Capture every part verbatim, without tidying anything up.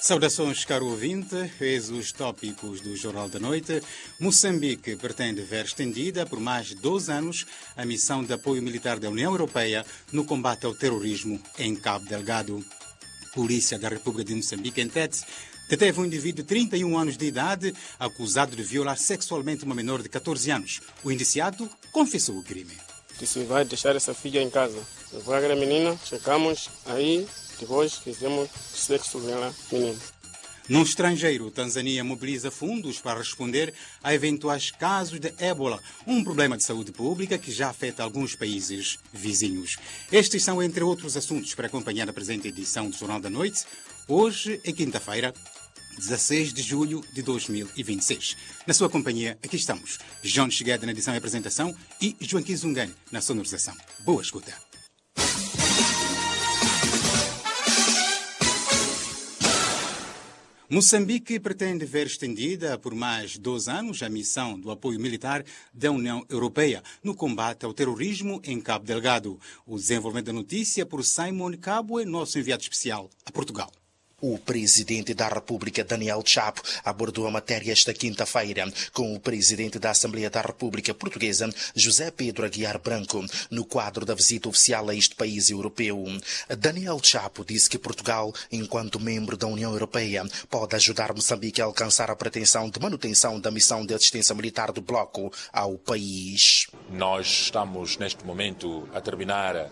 Saudações, caro ouvinte. Eis os tópicos do Jornal da Noite. Moçambique pretende ver estendida por mais de doze anos a missão de apoio militar da União Europeia no combate ao terrorismo em Cabo Delgado. Polícia da República de Moçambique, em Tete, deteve um indivíduo de trinta e um anos de idade acusado de violar sexualmente uma menor de catorze anos. O indiciado confessou o crime. Disse, vai deixar essa filha em casa. Levou a menina, checamos, aí depois fizemos sexo com ela, menina. No estrangeiro, Tanzânia mobiliza fundos para responder a eventuais casos de ébola, um problema de saúde pública que já afeta alguns países vizinhos. Estes são, entre outros assuntos, para acompanhar a presente edição do Jornal da Noite. Hoje é quinta-feira, dezasseis de julho de dois mil e vinte e seis. Na sua companhia, aqui estamos, João Chegueda na edição e apresentação e Joaquim Zungani na sonorização. Boa escuta. Moçambique pretende ver estendida por mais doze anos a missão do apoio militar da União Europeia no combate ao terrorismo em Cabo Delgado. O desenvolvimento da notícia por Simon Kabwe, nosso enviado especial a Portugal. O presidente da República, Daniel Chapo, abordou a matéria esta quinta-feira com o presidente da Assembleia da República Portuguesa, José Pedro Aguiar Branco, no quadro da visita oficial a este país europeu. Daniel Chapo disse que Portugal, enquanto membro da União Europeia, pode ajudar Moçambique a alcançar a pretensão de manutenção da missão de assistência militar do bloco ao país. Nós estamos, neste momento, a terminar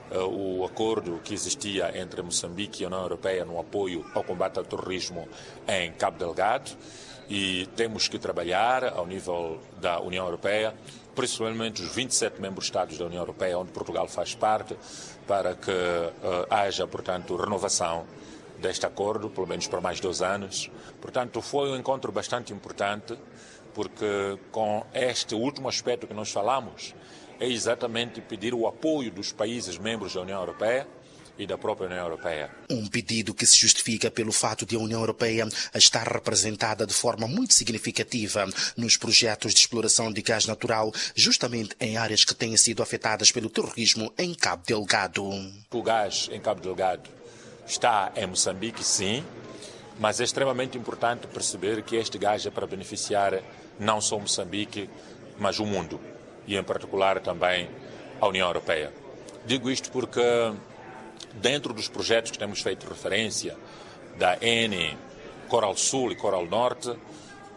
o acordo que existia entre Moçambique e a União Europeia no apoio ao combate ao terrorismo em Cabo Delgado e temos que trabalhar ao nível da União Europeia, principalmente os vinte e sete membros-estados da União Europeia, onde Portugal faz parte, para que uh, haja, portanto, renovação deste acordo, pelo menos por mais dois anos. Portanto, foi um encontro bastante importante, porque com este último aspecto que nós falamos, é exatamente pedir o apoio dos países membros da União Europeia e da própria União Europeia. Um pedido que se justifica pelo fato de a União Europeia estar representada de forma muito significativa nos projetos de exploração de gás natural, justamente em áreas que têm sido afetadas pelo terrorismo em Cabo Delgado. O gás em Cabo Delgado está em Moçambique, sim, mas é extremamente importante perceber que este gás é para beneficiar não só Moçambique, mas o mundo. E, em particular, também a União Europeia. Digo isto porque, dentro dos projetos que temos feito referência, da Eni, Coral Sul e Coral Norte, uh,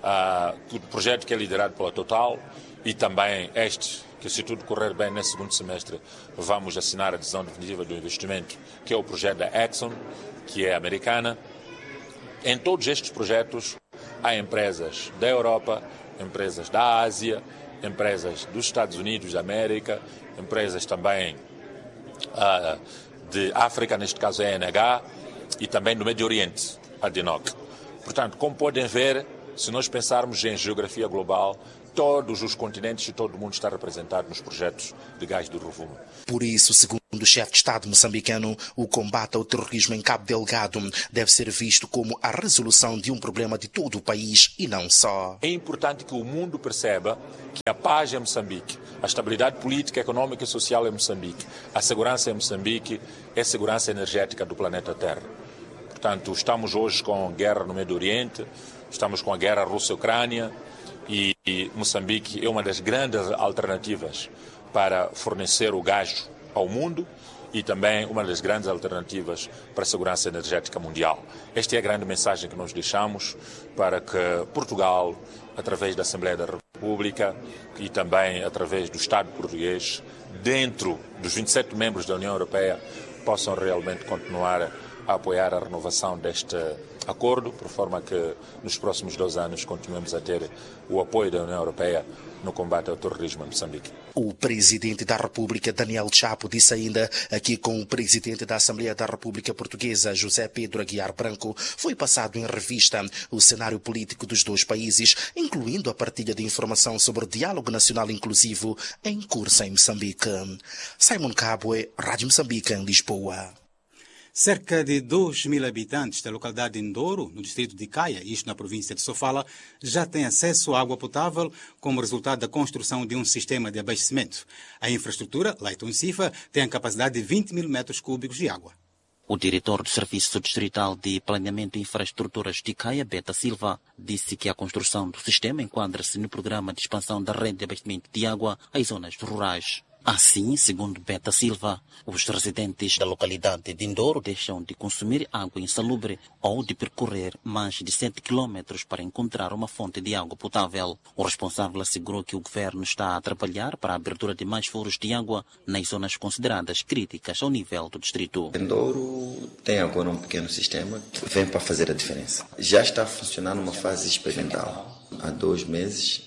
o projeto que é liderado pela Total, e também este, que se tudo correr bem nesse segundo semestre, vamos assinar a decisão definitiva do investimento, que é o projeto da Exxon, que é americana. Em todos estes projetos, há empresas da Europa, empresas da Ásia, empresas dos Estados Unidos da América, empresas também uh, de África, neste caso a E N H, e também do Médio Oriente, a D N O C. Portanto, como podem ver, se nós pensarmos em geografia global, todos os continentes e todo o mundo está representado nos projetos de gás do Rovuma. Por isso, segundo o chefe de Estado moçambicano, o combate ao terrorismo em Cabo Delgado deve ser visto como a resolução de um problema de todo o país e não só. É importante que o mundo perceba que a paz em Moçambique, a estabilidade política, econômica e social em Moçambique, a segurança em Moçambique é a segurança energética do planeta Terra. Portanto, estamos hoje com guerra no Médio Oriente, estamos com a guerra Rússia-Ucrânia, e Moçambique é uma das grandes alternativas para fornecer o gás ao mundo e também uma das grandes alternativas para a segurança energética mundial. Esta é a grande mensagem que nós deixamos para que Portugal, através da Assembleia da República e também através do Estado português, dentro dos vinte e sete membros da União Europeia, possam realmente continuar a apoiar a renovação deste acordo, por forma que nos próximos dois anos continuemos a ter o apoio da União Europeia no combate ao terrorismo em Moçambique. O presidente da República, Daniel Chapo, disse ainda aqui com o presidente da Assembleia da República Portuguesa, José Pedro Aguiar Branco, foi passado em revista o cenário político dos dois países, incluindo a partilha de informação sobre o diálogo nacional inclusivo em curso em Moçambique. Simon Kabwe, Rádio Moçambique, em Lisboa. Cerca de dois mil habitantes da localidade de Ndoro, no distrito de Caia, isto na província de Sofala, já têm acesso à água potável como resultado da construção de um sistema de abastecimento. A infraestrutura, Leiton Cifa, tem a capacidade de vinte mil metros cúbicos de água. O diretor do Serviço Distrital de Planeamento e Infraestruturas de Caia, Beta Silva, disse que a construção do sistema enquadra-se no programa de expansão da rede de abastecimento de água às zonas rurais. Assim, segundo Beta Silva, os residentes da localidade de Ndoro deixam de consumir água insalubre ou de percorrer mais de sete quilômetros para encontrar uma fonte de água potável. O responsável assegurou que o governo está a trabalhar para a abertura de mais furos de água nas zonas consideradas críticas ao nível do distrito. Ndoro tem agora um pequeno sistema que vem para fazer a diferença. Já está a funcionar numa fase experimental. Há dois meses.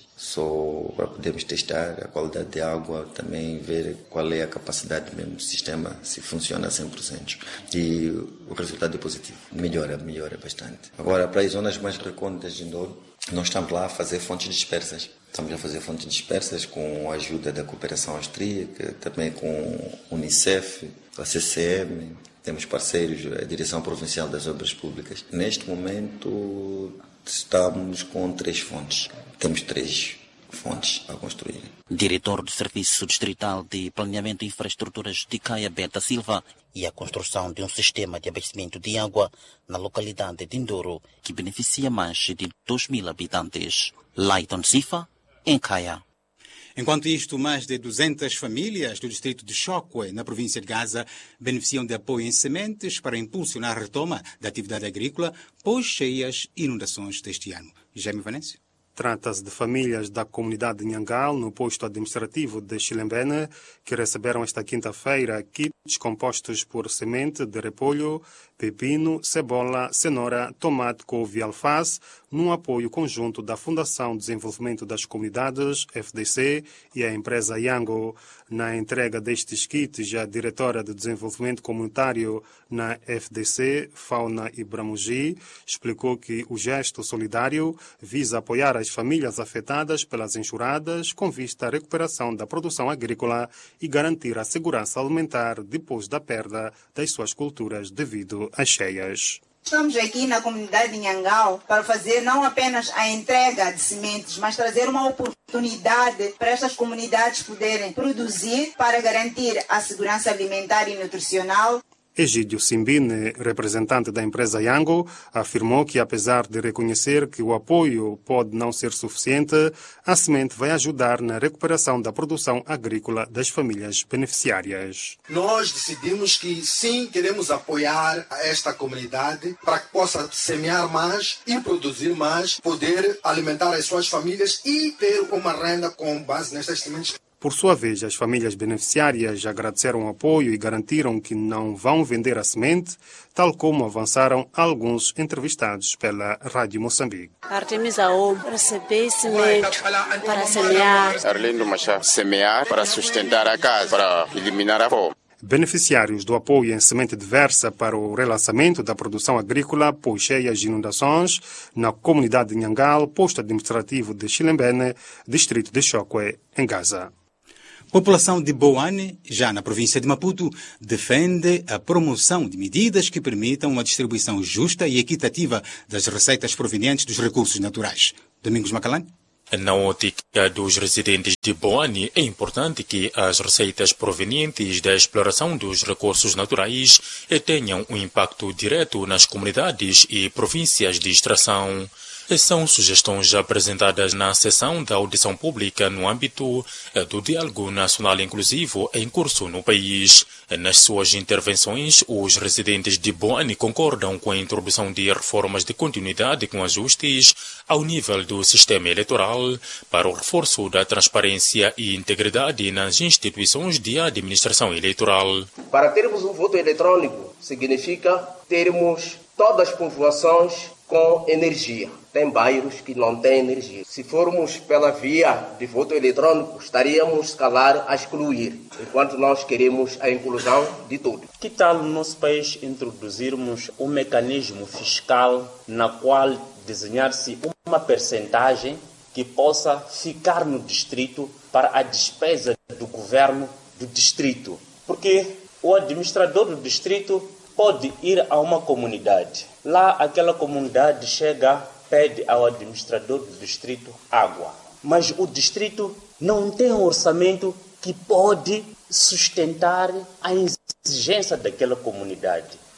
Só para podermos testar a qualidade de água, também ver qual é a capacidade mesmo do sistema, se funciona a cem por cento. E o resultado é positivo, melhora, melhora bastante. Agora, para as zonas mais recônditas de Ndoro, nós estamos lá a fazer fontes dispersas. Estamos a fazer fontes dispersas com a ajuda da cooperação austríaca, também com o Unicef, a C C M, temos parceiros, a Direção Provincial das Obras Públicas. Neste momento, estamos com três fontes. Temos três fontes a construir. Diretor do Serviço Distrital de Planeamento e Infraestruturas de Caia, Beta Silva, e a construção de um sistema de abastecimento de água na localidade de Ndoro, que beneficia mais de dois mil habitantes. Laiton Sifa, em Caia. Enquanto isto, mais de duzentas famílias do distrito de Chokwe, na província de Gaza, beneficiam de apoio em sementes para impulsionar a retoma da atividade agrícola pós cheias inundações deste ano. Jaime Vanessa. Trata-se de famílias da comunidade de Nhangal, no posto administrativo de Chilembene, que receberam esta quinta-feira kits compostos por semente de repolho, pepino, cebola, cenoura, tomate, couve e alface, num apoio conjunto da Fundação Desenvolvimento das Comunidades, F D C, e a empresa Yango. Na entrega destes kits, a diretora de Desenvolvimento Comunitário na F D C, Fauna Ibramugi, explicou que o gesto solidário visa apoiar as famílias afetadas pelas enxurradas com vista à recuperação da produção agrícola e garantir a segurança alimentar depois da perda das suas culturas devido às cheias. Estamos aqui na comunidade de Nhangal para fazer não apenas a entrega de sementes, mas trazer uma oportunidade para estas comunidades poderem produzir para garantir a segurança alimentar e nutricional. Egídio Simbine, representante da empresa Yango, afirmou que, apesar de reconhecer que o apoio pode não ser suficiente, a semente vai ajudar na recuperação da produção agrícola das famílias beneficiárias. Nós decidimos que sim, queremos apoiar esta comunidade para que possa semear mais e produzir mais, poder alimentar as suas famílias e ter uma renda com base nestas sementes. Por sua vez, as famílias beneficiárias agradeceram o apoio e garantiram que não vão vender a semente, tal como avançaram alguns entrevistados pela Rádio Moçambique. Artemisa O, receber semente para semear. Arlindo Machado, semear para sustentar a casa, para eliminar a fome. Beneficiários do apoio em semente diversa para o relançamento da produção agrícola pós cheias de inundações na comunidade de Nhangal, posto administrativo de Chilembene, distrito de Chokwe, em Gaza. População de Boane, já na província de Maputo, defende a promoção de medidas que permitam uma distribuição justa e equitativa das receitas provenientes dos recursos naturais. Domingos Macalane? Na ótica dos residentes de Boane, é importante que as receitas provenientes da exploração dos recursos naturais tenham um impacto direto nas comunidades e províncias de extração. São sugestões apresentadas na sessão da audição pública no âmbito do Diálogo Nacional Inclusivo em curso no país. Nas suas intervenções, os residentes de Boane concordam com a introdução de reformas de continuidade com ajustes ao nível do sistema eleitoral para o reforço da transparência e integridade nas instituições de administração eleitoral. Para termos um voto eletrônico, significa termos todas as povoações com energia. Tem bairros que não têm energia. Se formos pela via de voto eletrônico, estaríamos, se calhar, a excluir, enquanto nós queremos a inclusão de tudo. Que tal no nosso país introduzirmos um mecanismo fiscal na qual desenhar-se uma percentagem que possa ficar no distrito para a despesa do governo do distrito? Porque o administrador do distrito pode ir a uma comunidade. Lá, aquela comunidade chega, pede ao administrador do distrito água. Mas o distrito não tem um orçamento que pode sustentar a exigência daquela comunidade.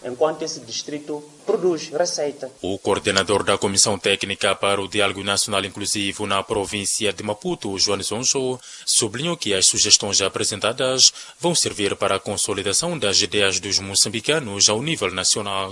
enquanto esse distrito produz receita. O coordenador da Comissão Técnica para o Diálogo Nacional Inclusivo na província de Maputo, João Zonso, sublinhou que as sugestões apresentadas vão servir para a consolidação das ideias dos moçambicanos ao nível nacional.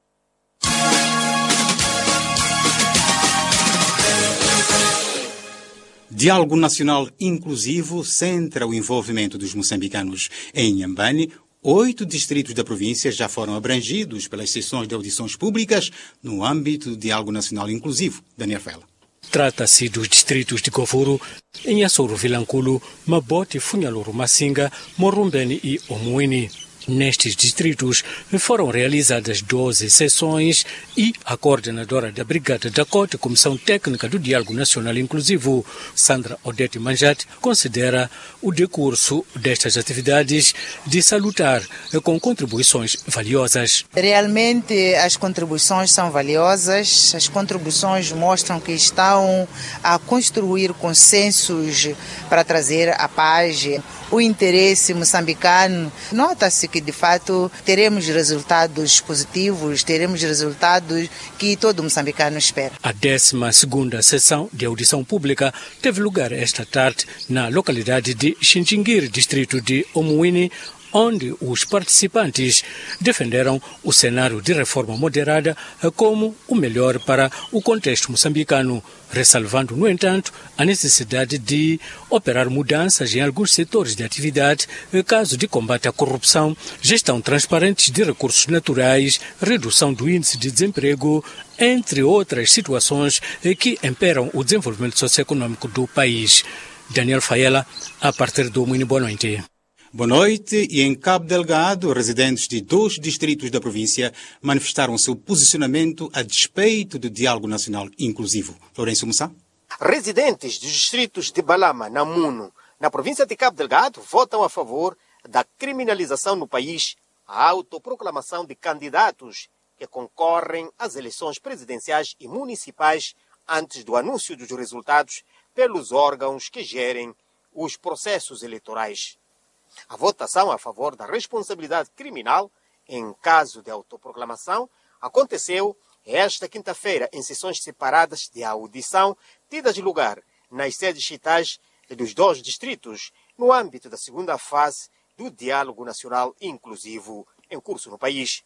Diálogo Nacional Inclusivo centra o envolvimento dos moçambicanos. Em Inhambane, oito distritos da província já foram abrangidos pelas sessões de audições públicas no âmbito do Diálogo Nacional Inclusivo. Daniel Fela. Trata-se dos distritos de Govuro, Inhassoro Vilanculo, Mabote, Funhaloro Massinga, Morumbene e Omuini. Nestes distritos foram realizadas doze sessões e a coordenadora da Brigada da Cote, Comissão Técnica do Diálogo Nacional Inclusivo, Sandra Odete Manjate, considera o decurso destas atividades de salutar com contribuições valiosas. Realmente as contribuições são valiosas, as contribuições mostram que estão a construir consensos para trazer a paz, o interesse moçambicano. Nota-se que, de fato, teremos resultados positivos, teremos resultados que todo moçambicano espera. A décima segunda sessão de audição pública teve lugar esta tarde na localidade de Xinxinguir, distrito de Omuini, onde os participantes defenderam o cenário de reforma moderada como o melhor para o contexto moçambicano, ressalvando, no entanto, a necessidade de operar mudanças em alguns setores de atividade, caso de combate à corrupção, gestão transparente de recursos naturais, redução do índice de desemprego, entre outras situações que imperam o desenvolvimento socioeconômico do país. Daniel Fayela, a partir do Mini, boa noite. Boa noite. E em Cabo Delgado, residentes de dois distritos da província manifestaram seu posicionamento a despeito do Diálogo Nacional Inclusivo. Lourenço Mussá. Residentes dos distritos de Balama, Namuno, na província de Cabo Delgado, votam a favor da criminalização no país, a autoproclamação de candidatos que concorrem às eleições presidenciais e municipais antes do anúncio dos resultados pelos órgãos que gerem os processos eleitorais. A votação a favor da responsabilidade criminal, em caso de autoproclamação, aconteceu esta quinta-feira em sessões separadas de audição, tidas lugar nas sedes digitais dos dois distritos, no âmbito da segunda fase do Diálogo Nacional Inclusivo em curso no país.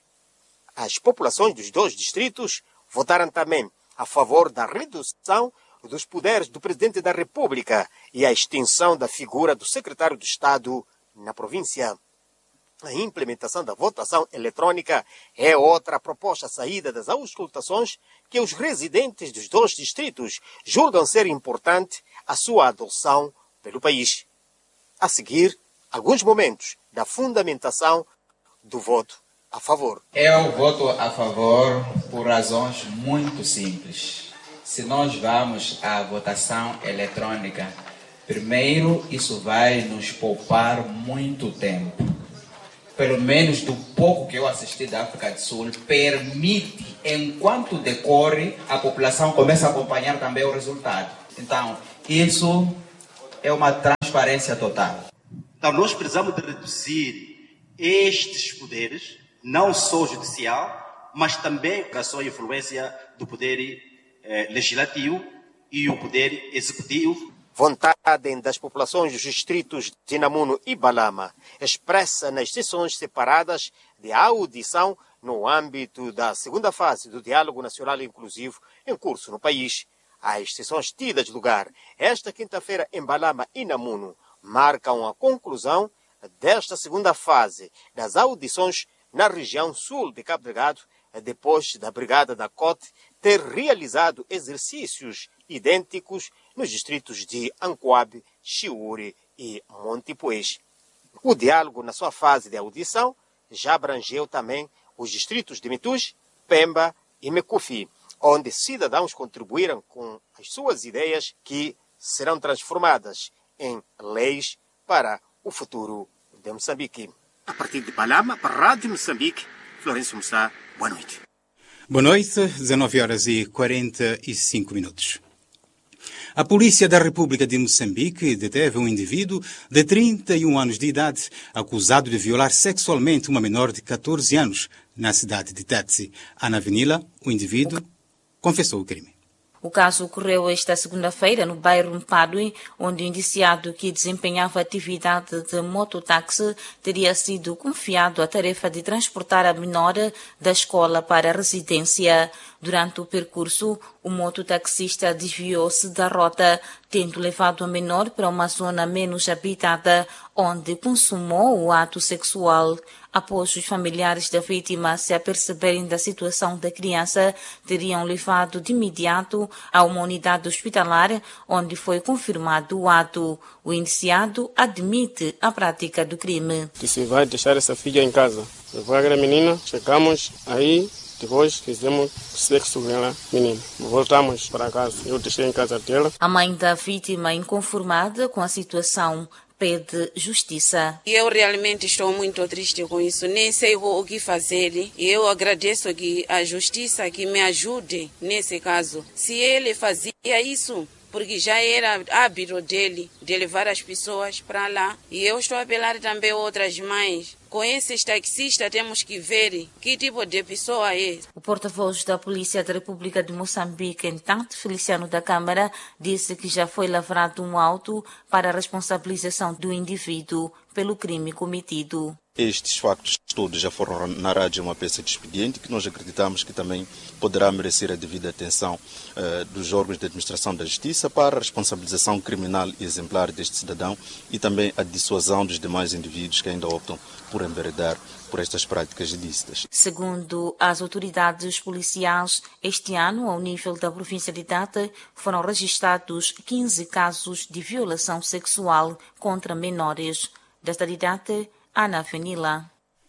As populações dos dois distritos votaram também a favor da redução dos poderes do Presidente da República e a extinção da figura do Secretário de Estado na província. A implementação da votação eletrônica é outra proposta saída das auscultações que os residentes dos dois distritos julgam ser importante a sua adoção pelo país. A seguir, alguns momentos da fundamentação do voto a favor. Eu voto a favor por razões muito simples. Se nós vamos à votação eletrônica, primeiro, isso vai nos poupar muito tempo. Pelo menos do pouco que eu assisti da África do Sul, permite, enquanto decorre, a população começa a acompanhar também o resultado. Então, isso é uma transparência total. Então, nós precisamos de reduzir estes poderes, não só o judicial, mas também a sua influência do poder eh, legislativo e o poder executivo. Vontade das populações dos distritos de Namuno e Balama, expressa nas sessões separadas de audição no âmbito da segunda fase do Diálogo Nacional Inclusivo em curso no país. As sessões tidas lugar esta quinta-feira em Balama e Namuno marcam a conclusão desta segunda fase das audições na região sul de Cabo Delgado, depois da Brigada da Cote ter realizado exercícios idênticos nos distritos de Ancoabe, Chiure e Montipuez. O diálogo, na sua fase de audição, já abrangeu também os distritos de Mituj, Pemba e Mecufi, onde cidadãos contribuíram com as suas ideias que serão transformadas em leis para o futuro de Moçambique. A partir de Balama, para a Rádio Moçambique, Florencio Mussá, boa noite. Boa noite, dezenove horas e quarenta e cinco minutos. A Polícia da República de Moçambique deteve um indivíduo de trinta e um anos de idade acusado de violar sexualmente uma menor de catorze anos na cidade de Tete. Ana Avenila, o indivíduo, confessou o crime. O caso ocorreu esta segunda-feira no bairro Mpadue, onde o indiciado que desempenhava atividade de mototáxi teria sido confiado a tarefa de transportar a menor da escola para a residência. Durante o percurso, o mototaxista desviou-se da rota, tendo levado a menor para uma zona menos habitada, onde consumou o ato sexual. Após os familiares da vítima se aperceberem da situação da criança, teriam levado de imediato a uma unidade hospitalar, onde foi confirmado o ato. O indiciado admite a prática do crime. Disse, vai deixar essa filha em casa. Levou a menina, chegamos aí, depois fizemos sexo com ela, menina. Voltamos para casa, eu deixei em casa dela. A mãe da vítima, inconformada com a situação, pede justiça. Eu realmente estou muito triste com isso, nem sei o que fazer. Eu agradeço que a justiça que me ajude nesse caso. Se ele fazia isso, porque já era hábito dele, de levar as pessoas para lá. E eu estou a apelar também a outras mães. Com esses taxistas temos que ver que tipo de pessoa é. O porta-voz da Polícia da República de Moçambique, entanto, Feliciano da Câmara, disse que já foi lavrado um auto para a responsabilização do indivíduo pelo crime cometido. Estes factos todos já foram narrados em uma peça de expediente que nós acreditamos que também poderá merecer a devida atenção uh, dos órgãos de administração da justiça para a responsabilização criminal e exemplar deste cidadão e também a dissuasão dos demais indivíduos que ainda optam por enveredar por estas práticas ilícitas. Segundo as autoridades policiais, este ano, ao nível da província de Tete, foram registrados quinze casos de violação sexual contra menores. Desta de Tete, Ana Avenila.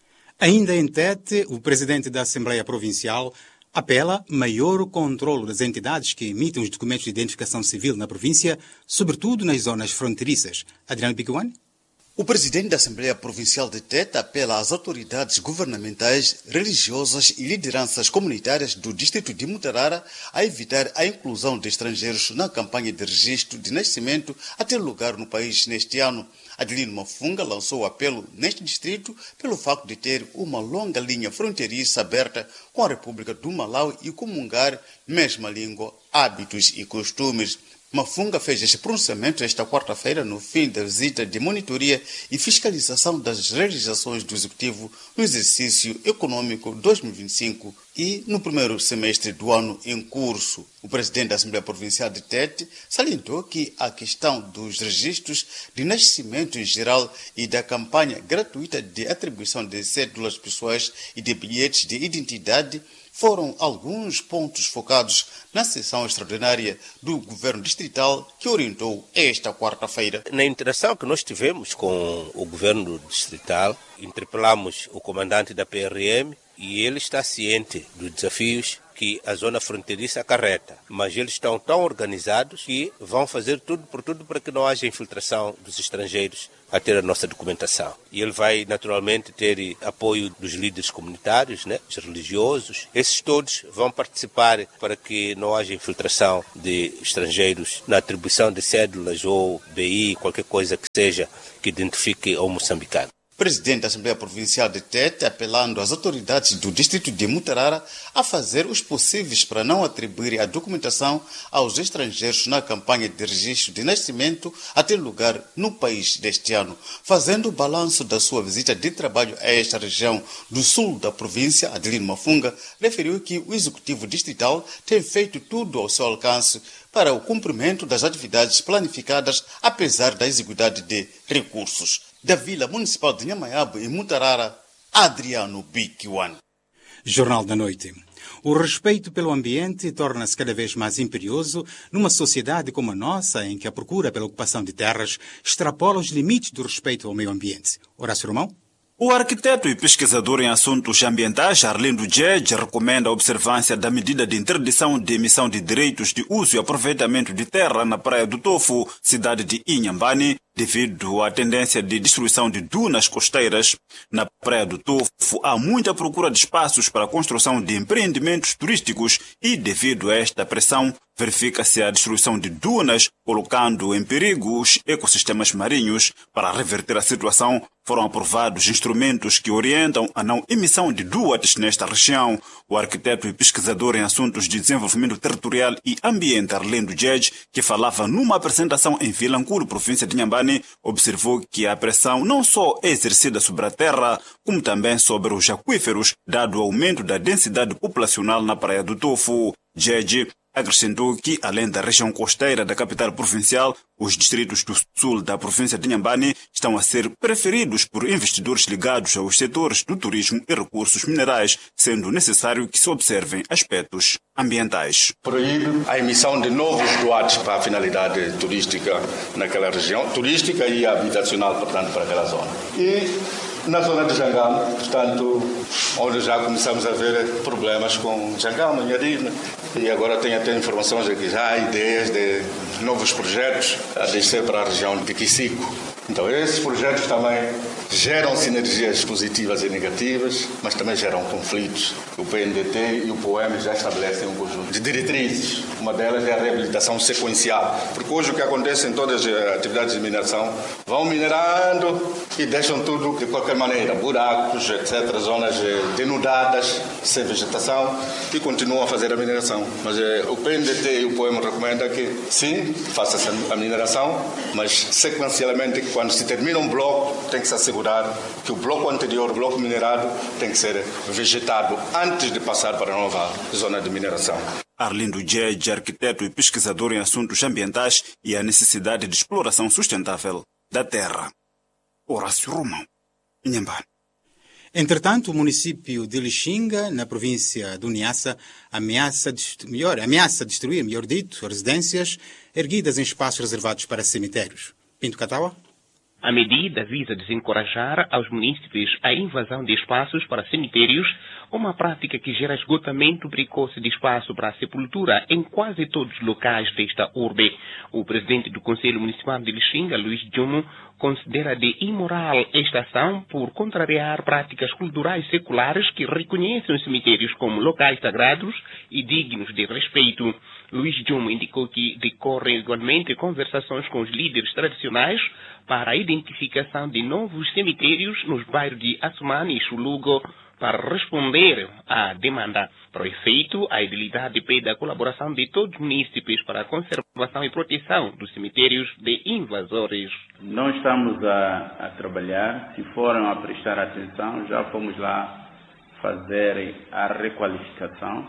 Ainda em Tete, o presidente da Assembleia Provincial apela maior controle das entidades que emitem os documentos de identificação civil na província, sobretudo nas zonas fronteiriças. Adriano Picuane? O presidente da Assembleia Provincial de Tete apela às autoridades governamentais, religiosas e lideranças comunitárias do distrito de Mutarara a evitar a inclusão de estrangeiros na campanha de registro de nascimento a ter lugar no país neste ano. Adelino Mafunga lançou o apelo neste distrito pelo facto de ter uma longa linha fronteiriça aberta com a República do Malawi e comungar mesma língua, hábitos e costumes. Mafunga fez este pronunciamento esta quarta-feira no fim da visita de monitoria e fiscalização das realizações do Executivo no exercício econômico dois mil e vinte e cinco e no primeiro semestre do ano em curso. O presidente da Assembleia Provincial de Tete salientou que a questão dos registros de nascimento em geral e da campanha gratuita de atribuição de cédulas pessoais e de bilhetes de identidade foram alguns pontos focados na sessão extraordinária do governo distrital que orientou esta quarta-feira. Na interação que nós tivemos com o governo distrital, interpelamos o comandante da P R M e ele está ciente dos desafios que a zona fronteiriça acarreta, mas eles estão tão organizados que vão fazer tudo por tudo para que não haja infiltração dos estrangeiros a ter a nossa documentação. E ele vai naturalmente ter apoio dos líderes comunitários, né, dos religiosos. Esses todos vão participar para que não haja infiltração de estrangeiros na atribuição de cédulas ou B I, qualquer coisa que seja que identifique o moçambicano. Presidente da Assembleia Provincial de Tete apelando às autoridades do distrito de Mutarara a fazer os possíveis para não atribuir a documentação aos estrangeiros na campanha de registro de nascimento a ter lugar no país deste ano. Fazendo o balanço da sua visita de trabalho a esta região do sul da província, Adelino Mafunga referiu que o Executivo Distrital tem feito tudo ao seu alcance para o cumprimento das atividades planificadas, apesar da exiguidade de recursos. Da Vila Municipal de Nhamaiabe e Mutarara, Adriano Biquiwan. Jornal da Noite. O respeito pelo ambiente torna-se cada vez mais imperioso numa sociedade como a nossa, em que a procura pela ocupação de terras extrapola os limites do respeito ao meio ambiente. Horácio Romão? O arquiteto e pesquisador em assuntos ambientais, Arlindo Djedje, recomenda a observância da medida de interdição de emissão de direitos de uso e aproveitamento de terra na Praia do Tofu, cidade de Inhambane, devido à tendência de destruição de dunas costeiras. Na Praia do Tofu há muita procura de espaços para a construção de empreendimentos turísticos e, devido a esta pressão, verifica-se a destruição de dunas, colocando em perigo os ecossistemas marinhos. Para reverter a situação, foram aprovados instrumentos que orientam a não emissão de duas nesta região. O arquiteto e pesquisador em assuntos de desenvolvimento territorial e ambiente, Arlindo Djedje, que falava numa apresentação em Vilanculo, província de Inhambane, observou que a pressão não só é exercida sobre a terra, como também sobre os aquíferos, dado o aumento da densidade populacional na Praia do Tofu. Djedje acrescentou que, além da região costeira da capital provincial, os distritos do sul da província de Inhambane estão a ser preferidos por investidores ligados aos setores do turismo e recursos minerais, sendo necessário que se observem aspectos ambientais. Proíbe a emissão de novos doados para a finalidade turística naquela região, turística e habitacional, portanto, para aquela zona. E na zona de Jangama, portanto, onde já começamos a ver problemas com Jangama, Nhadir, e agora tem até informações de que já há ideias de novos projetos a descer para a região de Quisico. Então, esses projetos também geram sinergias positivas e negativas, mas também geram conflitos. O P N D T e o P O M já estabelecem um conjunto de diretrizes. Uma delas é a reabilitação sequencial, porque hoje o que acontece em todas as atividades de mineração, vão minerando e deixam tudo de qualquer maneira, buracos, etcétera, zonas denudadas, sem vegetação, e continuam a fazer a mineração. Mas eh, o P N D T e o P O M recomendam que, sim, faça-se a mineração, mas sequencialmente, quando se termina um bloco, tem que se assegurar que o bloco anterior, o bloco minerado, tem que ser vegetado antes de passar para a nova zona de mineração. Arlindo Djedje, arquiteto e pesquisador em assuntos ambientais e a necessidade de exploração sustentável da terra. Horácio Romão, Inhambane. Entretanto, o município de Lixinga, na província do Niassa, ameaça, melhor, ameaça destruir, melhor dito, residências erguidas em espaços reservados para cemitérios. Pinto Catawa? A medida visa desencorajar aos munícipes a invasão de espaços para cemitérios, uma prática que gera esgotamento precoce de espaço para a sepultura em quase todos os locais desta urbe. O presidente do Conselho Municipal de Lixinga, Luís Djomo, considera de imoral esta ação por contrariar práticas culturais seculares que reconhecem os cemitérios como locais sagrados e dignos de respeito. Luís Djomo indicou que decorrem igualmente conversações com os líderes tradicionais para a identificação de novos cemitérios nos bairros de Assumani e Chulugo para responder à demanda. Para o efeito, a idilidade pede a colaboração de todos os munícipes para a conservação e proteção dos cemitérios de invasores. Nós estamos a, a trabalhar, se foram a prestar atenção, já fomos lá fazer a requalificação.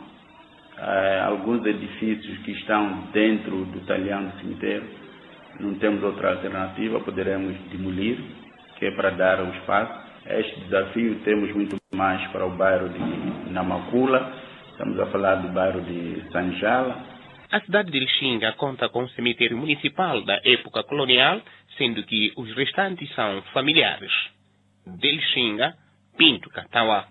Uh, alguns edifícios que estão dentro do talhão do cemitério, não temos outra alternativa, poderemos demolir, que é para dar o espaço. Este desafio temos muito mais para o bairro de Namakula, estamos a falar do bairro de Sanjala. A cidade de Lixinga conta com um cemitério municipal da época colonial, sendo que os restantes são familiares. De Lixinga, Pinto Catawa.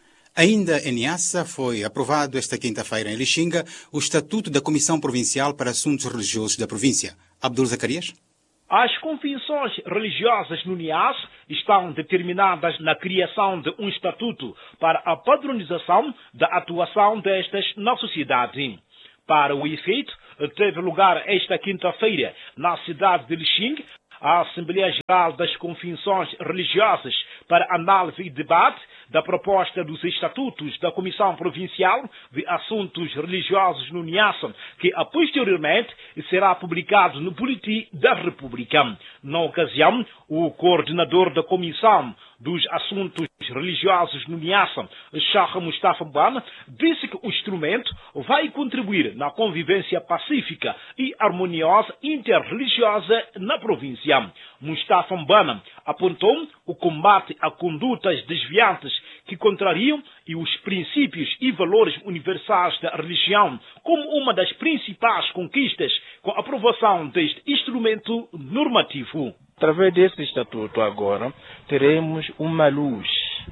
Ainda em Niassa foi aprovado esta quinta-feira em Lixinga o Estatuto da Comissão Provincial para Assuntos Religiosos da província. Abdul Zacarias? As confissões religiosas no Niassa estão determinadas na criação de um estatuto para a padronização da atuação destas na sociedade. Para o efeito, teve lugar esta quinta-feira na cidade de Lixinga a Assembleia Geral das Confissões Religiosas para análise e debate da proposta dos estatutos da Comissão Provincial de Assuntos Religiosos no Niassa, que posteriormente será publicado no Boletim da República. Na ocasião, o coordenador da Comissão dos Assuntos Religiosos no Niassa, Shah Mustafa Mbana, disse que o instrumento vai contribuir na convivência pacífica e harmoniosa interreligiosa na província. Mustafa Mbana apontou o combate a condutas desviantes que contrariam e os princípios e valores universais da religião como uma das principais conquistas com a aprovação deste instrumento normativo. Através desse estatuto agora, teremos uma luz,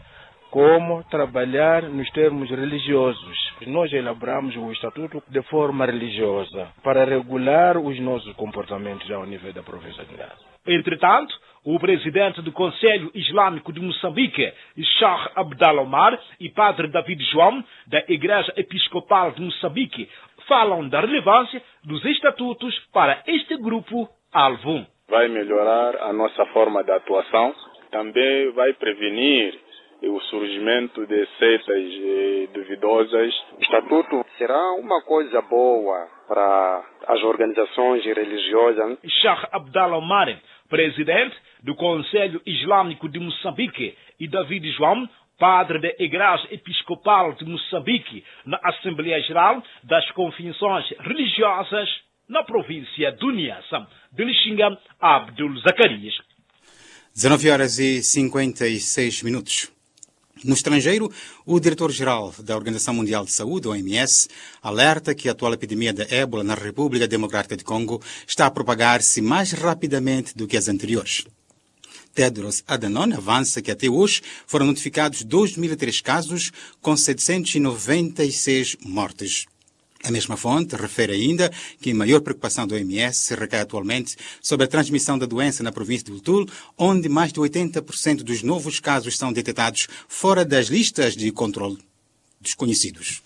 como trabalhar nos termos religiosos. Nós elaboramos o estatuto de forma religiosa para regular os nossos comportamentos ao nível da província de Niassa. Entretanto, o presidente do Conselho Islâmico de Moçambique, Sheikh Abdallah Omar, e padre David João, da Igreja Episcopal de Moçambique, falam da relevância dos estatutos para este grupo-alvo. Vai melhorar a nossa forma de atuação, também vai prevenir o surgimento de seitas eh, duvidosas. O estatuto será uma coisa boa para as organizações religiosas. Sheikh Abdallah Omar, presidente do Conselho Islâmico de Moçambique, e David João, padre da Igreja Episcopal de Moçambique, na Assembleia Geral das Confissões Religiosas na província do Niassa. De Lixinga, Abdul Zacarias. dezenove horas e cinquenta e seis minutos. No estrangeiro, o diretor-geral da Organização Mundial de Saúde, O M S, alerta que a atual epidemia da ébola na República Democrática de Congo está a propagar-se mais rapidamente do que as anteriores. Tedros Adhanom avança que até hoje foram notificados dois mil e três casos, com setecentos e noventa e seis mortes. A mesma fonte refere ainda que a maior preocupação do O M S recai atualmente sobre a transmissão da doença na província de Lutul, onde mais de oitenta por cento dos novos casos são detectados fora das listas de controle desconhecidos.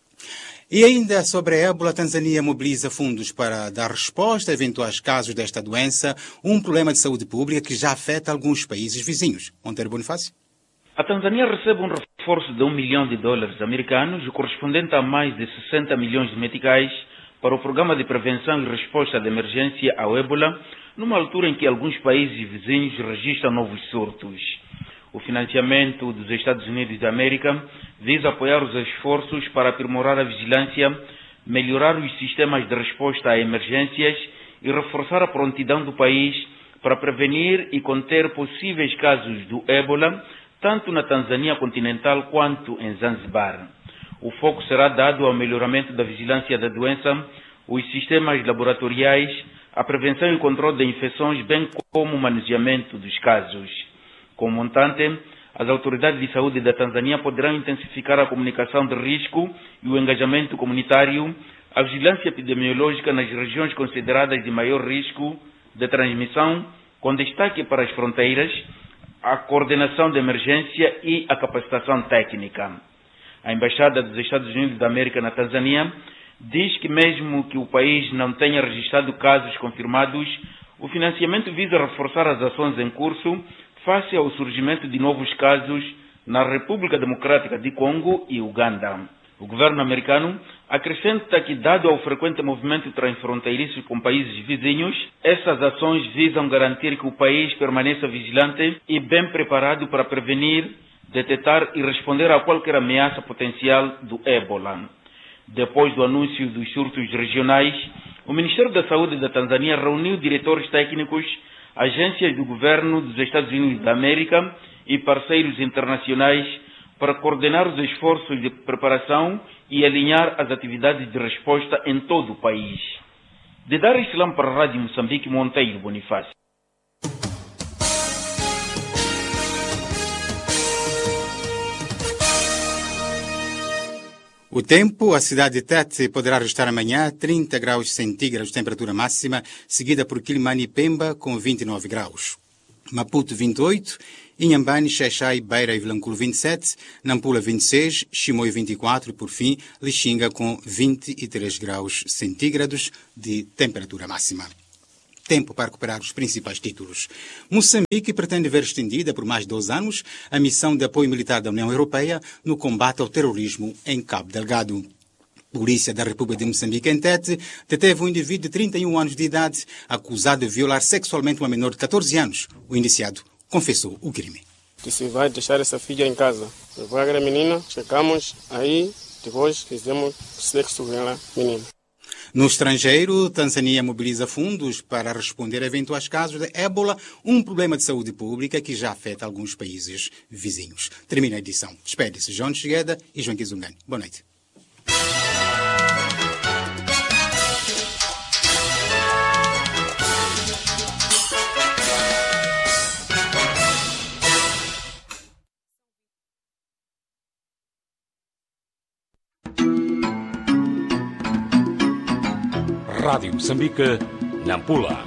E ainda sobre a ébola, a Tanzânia mobiliza fundos para dar resposta a eventuais casos desta doença, um problema de saúde pública que já afeta alguns países vizinhos. Monteiro Bonifácio? A Tanzânia recebe um reforço de um milhão de dólares americanos, o correspondente a mais de sessenta milhões de meticais, para o Programa de Prevenção e Resposta de Emergência ao ébola, numa altura em que alguns países vizinhos registram novos surtos. O financiamento dos Estados Unidos da América visa apoiar os esforços para aprimorar a vigilância, melhorar os sistemas de resposta a emergências e reforçar a prontidão do país para prevenir e conter possíveis casos do ébola, tanto na Tanzânia continental quanto em Zanzibar. O foco será dado ao melhoramento da vigilância da doença, os sistemas laboratoriais, a prevenção e controle de infecções, bem como o manuseamento dos casos. Com o montante, as autoridades de saúde da Tanzânia poderão intensificar a comunicação de risco e o engajamento comunitário, a vigilância epidemiológica nas regiões consideradas de maior risco de transmissão, com destaque para as fronteiras, a coordenação de emergência e a capacitação técnica. A Embaixada dos Estados Unidos da América na Tanzânia diz que mesmo que o país não tenha registrado casos confirmados, o financiamento visa reforçar as ações em curso face ao surgimento de novos casos na República Democrática de Congo e Uganda. O governo americano acrescenta que, dado ao frequente movimento transfronteiriço com países vizinhos, essas ações visam garantir que o país permaneça vigilante e bem preparado para prevenir, detectar e responder a qualquer ameaça potencial do ébola. Depois do anúncio dos surtos regionais, o Ministério da Saúde da Tanzânia reuniu diretores técnicos, agências do governo dos Estados Unidos da América e parceiros internacionais para coordenar os esforços de preparação e alinhar as atividades de resposta em todo o país. De Dar es Salaam para a Rádio Moçambique, Monteiro Bonifácio. O tempo, a cidade de Tete poderá registrar amanhã trinta graus centígrados de temperatura máxima, seguida por Quilimane e Pemba com vinte e nove graus. Maputo vinte e oito, Inhambane, Xaixai, Beira e Vilanculo vinte e sete, Nampula vinte e seis, Chimoio vinte e quatro e, por fim, Lixinga com vinte e três graus centígrados de temperatura máxima. Tempo para recuperar os principais títulos. Moçambique pretende ver estendida por mais de doze anos a missão de apoio militar da União Europeia no combate ao terrorismo em Cabo Delgado. Polícia da República de Moçambique, em Tete, deteve um indivíduo de trinta e um anos de idade acusado de violar sexualmente uma menor de catorze anos. O indiciado confessou o crime. Disse, vai deixar essa filha em casa. Levou a menina, checamos, aí depois fizemos sexo com ela, menina. No estrangeiro, Tanzânia mobiliza fundos para responder a eventuais casos de ébola, um problema de saúde pública que já afeta alguns países vizinhos. Termina a edição. Despede-se João Chegueda e João Kizungani. Boa noite. Rádio Moçambique, Nampula.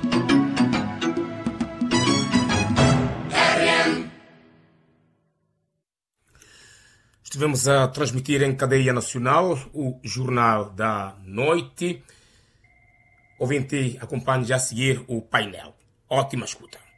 Estivemos a transmitir em cadeia nacional o Jornal da Noite. Ouvinte, acompanhe já a seguir o painel. Ótima escuta.